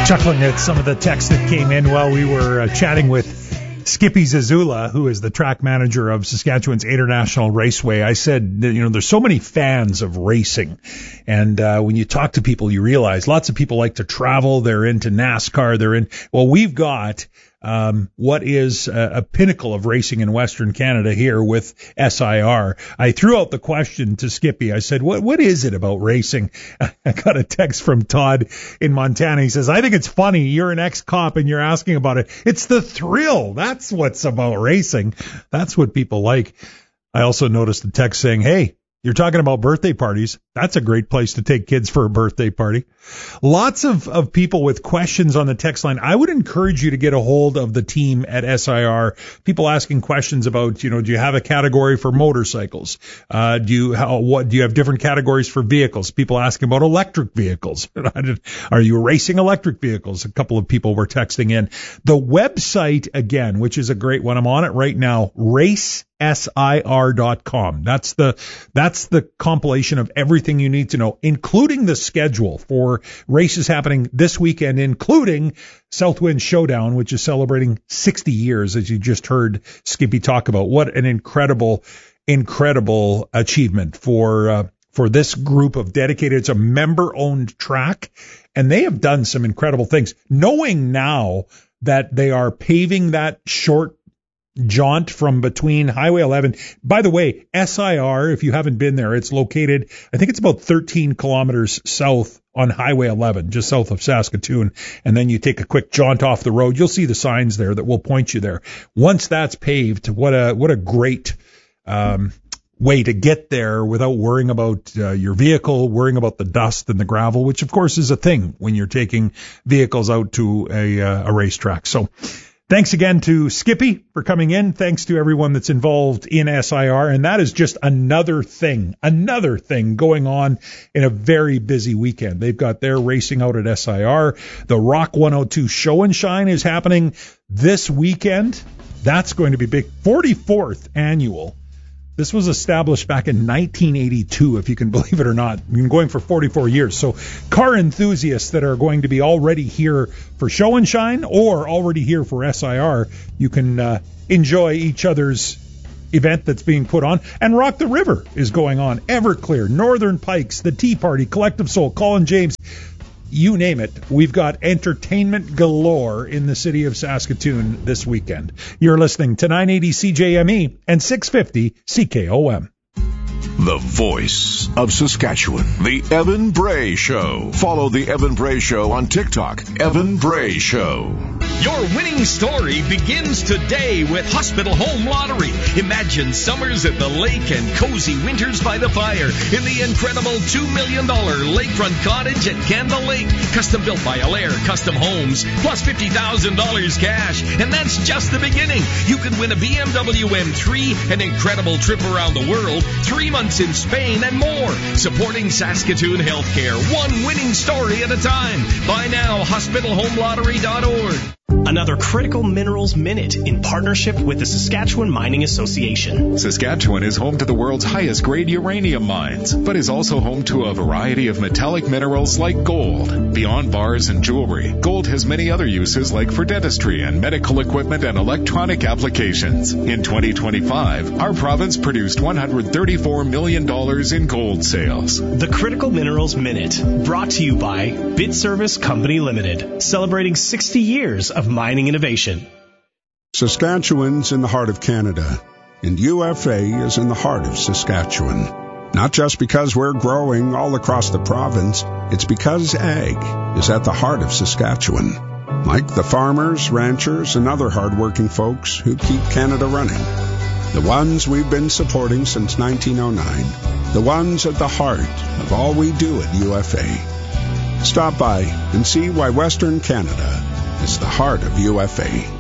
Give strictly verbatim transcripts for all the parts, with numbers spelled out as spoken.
Chuckling at some of the texts that came in while we were uh, chatting with Skippy Zazula, who is the track manager of Saskatchewan's International Raceway. I said, you know, there's so many fans of racing. And uh, when you talk to people, you realize lots of people like to travel. They're into NASCAR. They're in, well, we've got um, what is a, a pinnacle of racing in Western Canada here with S I R. I threw out the question to Skippy. I said, what what is it about racing? I got a text from Todd in Montana. He says, I think it's funny. You're an ex-cop and you're asking about it. It's the thrill. That's what's about racing. That's what people like. I also noticed the text saying, hey, you're talking about birthday parties. That's a great place to take kids for a birthday party. Lots of, of people with questions on the text line. I would encourage you to get a hold of the team at S I R. People asking questions about, you know, do you have a category for motorcycles? Uh, do you, how, what, do you have different categories for vehicles? People asking about electric vehicles. Are you racing electric vehicles? A couple of people were texting in. The website, again, which is a great one. I'm on it right now. Race S I R dot com. That's the, that's the compilation of everything you need to know, including the schedule for races happening this weekend, including Southwind Showdown, which is celebrating sixty years, as you just heard Skippy talk about. What an incredible, incredible achievement for, uh, for this group of dedicated. It's a member-owned track, and they have done some incredible things. Knowing now that they are paving that short jaunt from between Highway eleven. By the way, S I R, if you haven't been there, it's located, I think it's about thirteen kilometers south on Highway eleven, just south of Saskatoon. And then you take a quick jaunt off the road. You'll see the signs there that will point you there. Once that's paved, what a, what a great, um, way to get there without worrying about uh, your vehicle, worrying about the dust and the gravel, which of course is a thing when you're taking vehicles out to a, uh, a racetrack. So, thanks again to Skippy for coming in. Thanks to everyone that's involved in S I R. And that is just another thing, another thing going on in a very busy weekend. They've got their racing out at S I R. The Rock one oh two Show and Shine is happening this weekend. That's going to be big. forty-fourth annual. This was established back in nineteen eighty-two, if you can believe it or not. Been going for forty-four years. So car enthusiasts that are going to be already here for Show and Shine or already here for S I R, you can uh, enjoy each other's event that's being put on. And Rock the River is going on. Everclear, Northern Pikes, the Tea Party, Collective Soul, Colin James. You name it. We've got entertainment galore in the city of Saskatoon this weekend. You're listening to nine eighty C J M E and six fifty C K O M. The voice of Saskatchewan. The Evan Bray Show. Follow the Evan Bray Show on TikTok. Evan Bray Show. Your winning story begins today with Hospital Home Lottery. Imagine summers at the lake and cozy winters by the fire in the incredible two million dollars lakefront cottage at Candle Lake. Custom built by Allaire Custom Homes, plus fifty thousand dollars cash. And that's just the beginning. You can win a B M W M three, an incredible trip around the world, three months in Spain, and more. Supporting Saskatoon Healthcare, one winning story at a time. Buy now, hospital home lottery dot org. Another Critical Minerals Minute in partnership with the Saskatchewan Mining Association. Saskatchewan is home to the world's highest grade uranium mines, but is also home to a variety of metallic minerals like gold. Beyond bars and jewelry, gold has many other uses like for dentistry and medical equipment and electronic applications. In twenty twenty-five, our province produced one hundred thirty-four million dollars in gold sales. The Critical Minerals Minute, brought to you by BitService Company Limited, celebrating sixty years of mining innovation. Saskatchewan's in the heart of Canada, and U F A is in the heart of Saskatchewan. Not just because we're growing all across the province, it's because ag is at the heart of Saskatchewan. Like the farmers, ranchers, and other hardworking folks who keep Canada running. The ones we've been supporting since nineteen oh nine. The ones at the heart of all we do at U F A. Stop by and see why Western Canada is the heart of U F A.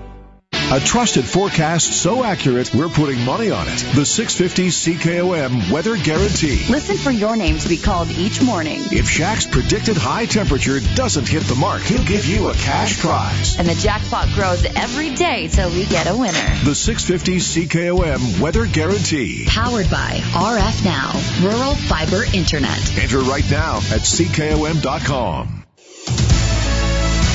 A trusted forecast so accurate, we're putting money on it. The six fifty C K O M Weather Guarantee. Listen for your name to be called each morning. If Shaq's predicted high temperature doesn't hit the mark, he'll give you a cash prize. And the jackpot grows every day till we get a winner. The six fifty C K O M Weather Guarantee. Powered by R F Now, Rural Fiber Internet. Enter right now at C K O M dot com.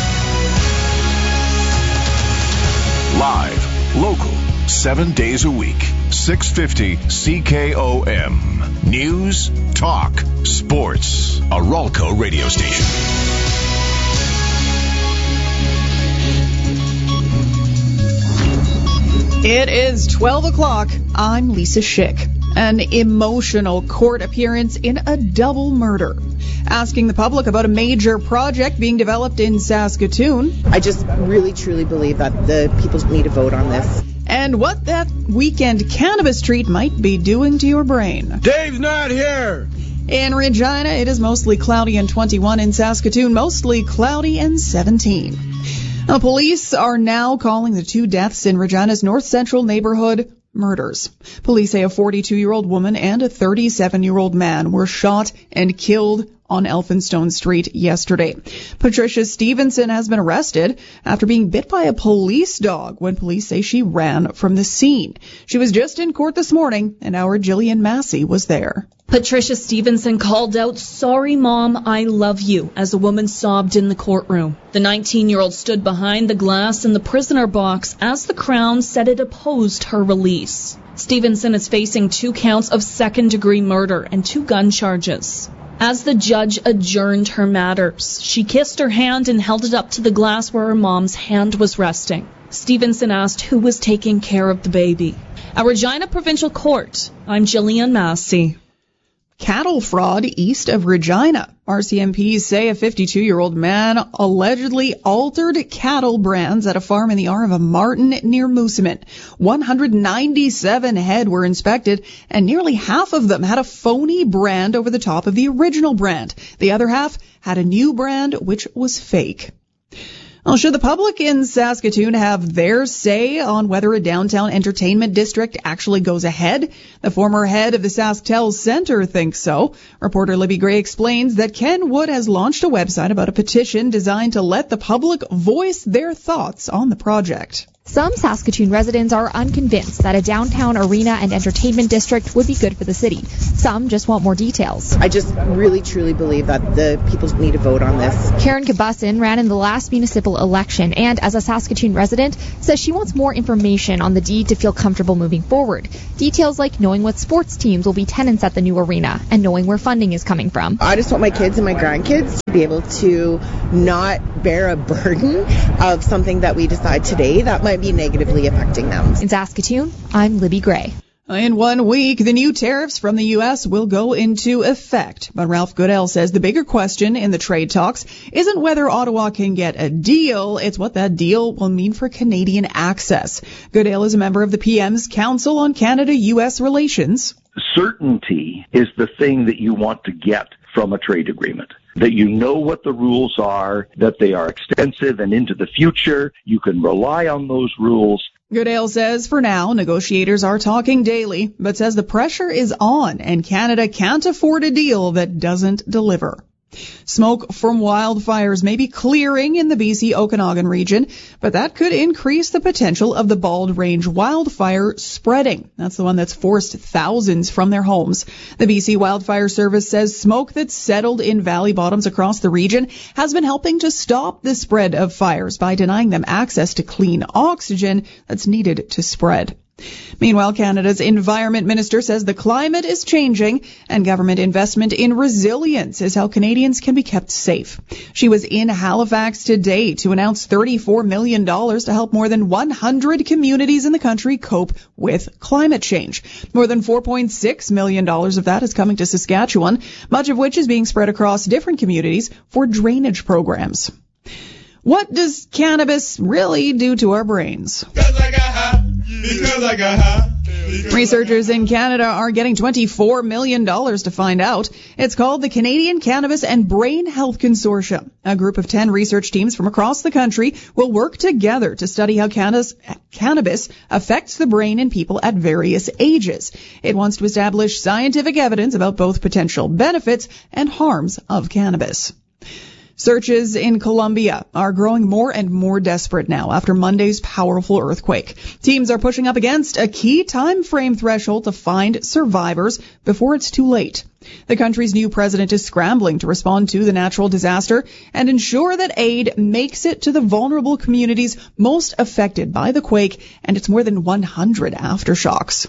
Live, local, seven days a week. six fifty C K O M. News, talk, sports. A Ralco radio station. It is twelve o'clock. I'm Lisa Schick. An emotional court appearance in a double murder. Asking the public about a major project being developed in Saskatoon. I just really, truly believe that the people need to vote on this. And what that weekend cannabis treat might be doing to your brain. Dave's not here! In Regina, it is mostly cloudy and twenty-one. In Saskatoon, mostly cloudy and seventeen. Now, police are now calling the two deaths in Regina's North Central neighborhood murders. Police say a forty-two-year-old woman and a thirty-seven-year-old man were shot and killed on Elphinstone Street yesterday. Patricia Stevenson has been arrested after being bit by a police dog when police say she ran from the scene. She was just in court this morning, and our Jillian Massey was there. Patricia Stevenson called out, "Sorry, Mom, I love you," as a woman sobbed in the courtroom. The nineteen-year-old stood behind the glass in the prisoner box as the Crown said it opposed her release. Stevenson is facing two counts of second-degree murder and two gun charges. As the judge adjourned her matters, she kissed her hand and held it up to the glass where her mom's hand was resting. Stevenson asked who was taking care of the baby. At Regina Provincial Court, I'm Jillian Massey. Cattle fraud east of Regina. R C M Ps say a fifty-two-year-old man allegedly altered cattle brands at a farm in the R of a Martin near Moosomin. one hundred ninety-seven head were inspected, and nearly half of them had a phony brand over the top of the original brand. The other half had a new brand, which was fake. Well, should the public in Saskatoon have their say on whether a downtown entertainment district actually goes ahead? The former head of the SaskTel Centre thinks so. Reporter Libby Gray explains that Ken Wood has launched a website about a petition designed to let the public voice their thoughts on the project. Some Saskatoon residents are unconvinced that a downtown arena and entertainment district would be good for the city. Some just want more details. I just really, truly believe that the people need to vote on this. Karen Kabussin ran in the last municipal election and, as a Saskatoon resident, says she wants more information on the deed to feel comfortable moving forward. Details like knowing what sports teams will be tenants at the new arena and knowing where funding is coming from. I just want my kids and my grandkids to be able to not bear a burden of something that we decide today that might be negatively affecting them. In Saskatoon, I'm Libby Gray. In one week, the new tariffs from the U S will go into effect. But Ralph Goodell says the bigger question in the trade talks isn't whether Ottawa can get a deal, it's what that deal will mean for Canadian access. Goodell is a member of the P M's Council on Canada-U S Relations. Certainty is the thing that you want to get from a trade agreement. That you know what the rules are, that they are extensive and into the future. You can rely on those rules. Goodale says for now, negotiators are talking daily, but says the pressure is on and Canada can't afford a deal that doesn't deliver. Smoke from wildfires may be clearing in the B C Okanagan region, but that could increase the potential of the Bald Range wildfire spreading. That's the one that's forced thousands from their homes. The B C Wildfire Service says smoke that's settled in valley bottoms across the region has been helping to stop the spread of fires by denying them access to clean oxygen that's needed to spread. Meanwhile, Canada's Environment Minister says the climate is changing and government investment in resilience is how Canadians can be kept safe. She was in Halifax today to announce thirty-four million dollars to help more than one hundred communities in the country cope with climate change. More than four point six million dollars of that is coming to Saskatchewan, much of which is being spread across different communities for drainage programs. What does cannabis really do to our brains? Because I got high. Because I got high. Researchers in Canada are getting twenty-four million dollars to find out. It's called the Canadian Cannabis and Brain Health Consortium. A group of ten research teams from across the country will work together to study how cannabis, cannabis affects the brain in people at various ages. It wants to establish scientific evidence about both potential benefits and harms of cannabis. Searches in Colombia are growing more and more desperate now after Monday's powerful earthquake. Teams are pushing up against a key time frame threshold to find survivors before it's too late. The country's new president is scrambling to respond to the natural disaster and ensure that aid makes it to the vulnerable communities most affected by the quake and its more than one hundred aftershocks.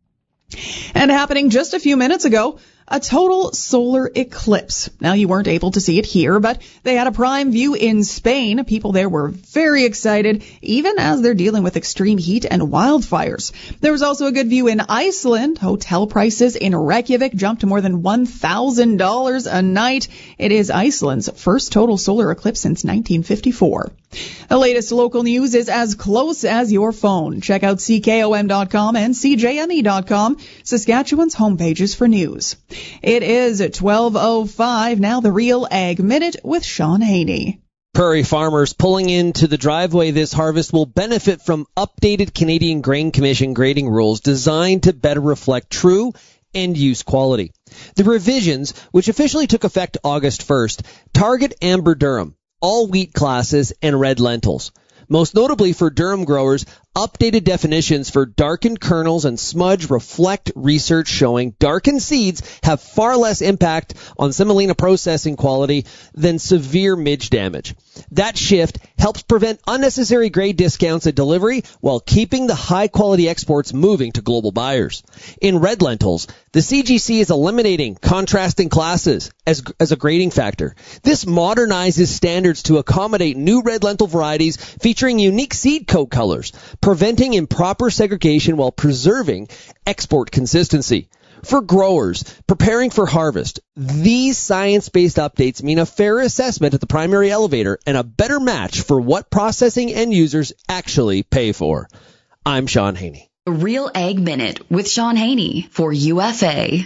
And happening just a few minutes ago, a total solar eclipse. Now, you weren't able to see it here, but they had a prime view in Spain. People there were very excited, even as they're dealing with extreme heat and wildfires. There was also a good view in Iceland. Hotel prices in Reykjavik jumped to more than one thousand dollars a night. It is Iceland's first total solar eclipse since nineteen fifty-four. The latest local news is as close as your phone. Check out C K O M dot com and C J M E dot com, Saskatchewan's homepages for news. It is twelve oh five. Now the Real Ag Minute with Sean Haney. Prairie farmers pulling into the driveway this harvest will benefit from updated Canadian Grain Commission grading rules designed to better reflect true end-use quality. The revisions, which officially took effect August first, target amber durum, all wheat classes, and red lentils. Most notably for durum growers, updated definitions for darkened kernels and smudge reflect research showing darkened seeds have far less impact on semolina processing quality than severe midge damage. That shift helps prevent unnecessary grade discounts at delivery while keeping the high-quality exports moving to global buyers. In red lentils, the C G C is eliminating contrasting classes as, as a grading factor. This modernizes standards to accommodate new red lentil varieties featuring unique seed coat colors, preventing improper segregation while preserving export consistency. For growers preparing for harvest, these science-based updates mean a fair assessment at the primary elevator and a better match for what processing end users actually pay for. I'm Sean Haney. Real Ag Minute with Sean Haney for U F A.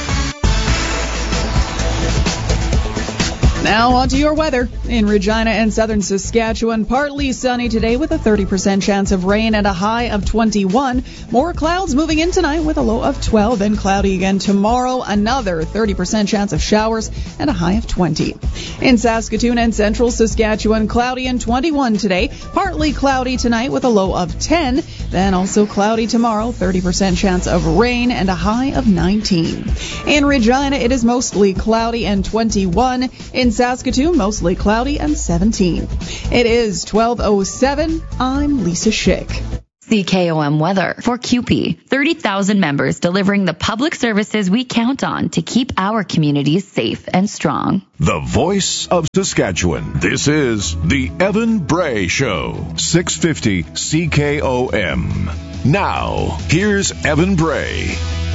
Now on to your weather. In Regina and southern Saskatchewan, partly sunny today with a thirty percent chance of rain and a high of twenty-one. More clouds moving in tonight with a low of twelve, and cloudy again tomorrow. Another thirty percent chance of showers and a high of twenty. In Saskatoon and central Saskatchewan, cloudy and twenty-one today. Partly cloudy tonight with a low of ten. Then also cloudy tomorrow, thirty percent chance of rain and a high of nineteen. In Regina, it is mostly cloudy and twenty-one. In Saskatoon, mostly cloudy and seventeen. It is twelve oh seven. I'm Lisa Schick. C K O M weather for C U P E. thirty thousand members delivering the public services we count on to keep our communities safe and strong. The voice of Saskatchewan. This is the Evan Bray Show. six fifty C K O M. Now, here's Evan Bray.